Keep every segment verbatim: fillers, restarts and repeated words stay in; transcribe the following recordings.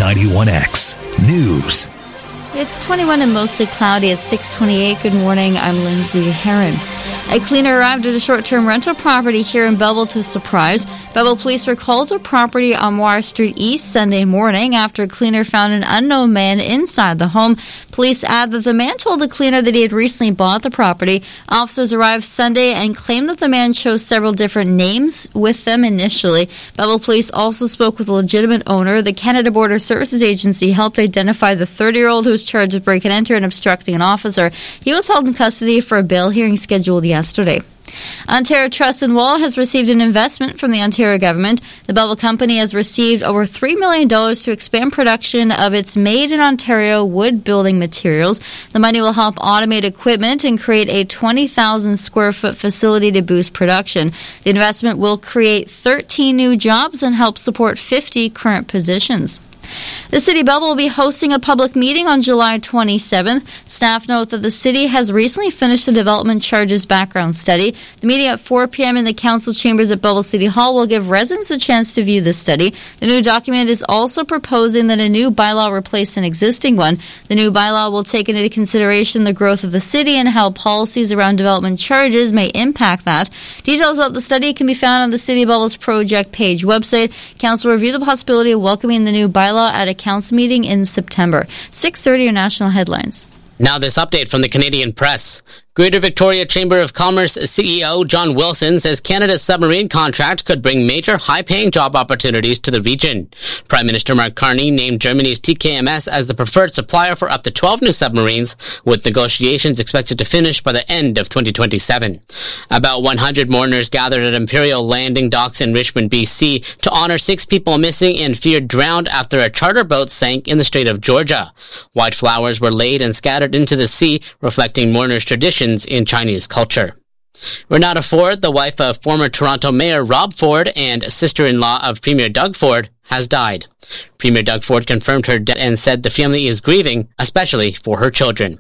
ninety-one X News. It's twenty-one and mostly cloudy at six twenty-eight. Good morning, I'm Lindsay Herron. A cleaner arrived at a short-term rental property here in Belleville to surprise. Belleville police were called to a property on Moir Street East Sunday morning after a cleaner found an unknown man inside the home. Police add that the man told the cleaner that he had recently bought the property. Officers arrived Sunday and claimed that the man chose several different names with them initially. Belleville police also spoke with a legitimate owner. The Canada Border Services Agency helped identify the thirty-year-old who was charged with break and enter and obstructing an officer. He was held in custody for a bail hearing scheduled yesterday. Ontario Truss and Wall has received an investment from the Ontario government. The Belleville company has received over three million dollars to expand production of its made-in-Ontario wood building materials. The money will help automate equipment and create a twenty thousand square foot facility to boost production. The investment will create thirteen new jobs and help support fifty current positions. The City of Belleville will be hosting a public meeting on July twenty-seventh. Staff note that the city has recently finished the development charges background study. The meeting at four p.m. in the council chambers at Belleville City Hall will give residents a chance to view the study. The new document is also proposing that a new bylaw replace an existing one. The new bylaw will take into consideration the growth of the city and how policies around development charges may impact that. Details about the study can be found on the City of Belleville's project page website. Council will review the possibility of welcoming the new bylaw at a council meeting in September. six thirty are national headlines. Now this update from the Canadian Press. Greater Victoria Chamber of Commerce C E O John Wilson says Canada's submarine contract could bring major high-paying job opportunities to the region. Prime Minister Mark Carney named Germany's T K M S as the preferred supplier for up to twelve new submarines, with negotiations expected to finish by the end of twenty twenty-seven. About one hundred mourners gathered at Imperial Landing Docks in Richmond, B C to honor six people missing and feared drowned after a charter boat sank in the Strait of Georgia. White flowers were laid and scattered into the sea, reflecting mourners' traditions in Chinese culture. Renata Ford, the wife of former Toronto Mayor Rob Ford and sister-in-law of Premier Doug Ford, has died. Premier Doug Ford confirmed her death and said the family is grieving, especially for her children.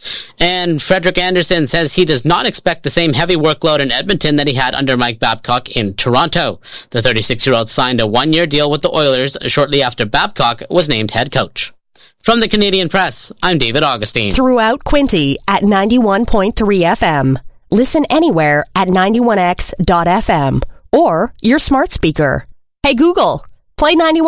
And Frederick Anderson says he does not expect the same heavy workload in Edmonton that he had under Mike Babcock in Toronto. The thirty-six-year-old signed a one-year deal with the Oilers shortly after Babcock was named head coach. From the Canadian Press, I'm David Augustine. Throughout Quinte at ninety-one point three F M. Listen anywhere at ninety-one X dot F M or your smart speaker. Hey Google, play ninety-one.